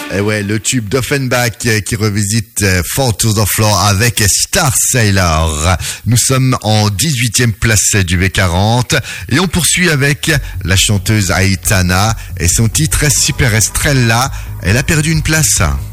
Et ouais, le tube d'Offenbach qui revisite Four to the Floor avec Star Sailor. Nous sommes en 18e place du V40 et on poursuit avec la chanteuse Aitana et son titre Super Estrella. Elle a perdu une place.